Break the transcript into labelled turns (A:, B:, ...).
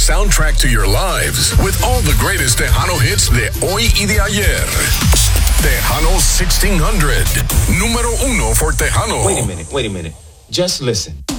A: soundtrack to your lives with all the greatest Tejano hits de hoy y de ayer. Tejano 1600, número uno for Tejanos.
B: Wait a minute. Just listen.